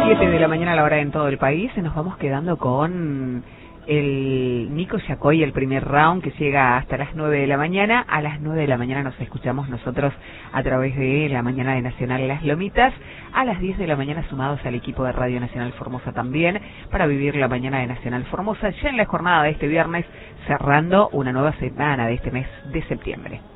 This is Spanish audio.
7 de la mañana a la hora en todo el país. Nos vamos quedando con el Nico Yacoy, el primer round que llega hasta las 9 de la mañana. A las 9 de la mañana nos escuchamos nosotros a través de la mañana de Nacional Las Lomitas. A las 10 de la mañana sumados al equipo de Radio Nacional Formosa también para vivir la mañana de Nacional Formosa ya en la jornada de este viernes, cerrando una nueva semana de este mes de septiembre.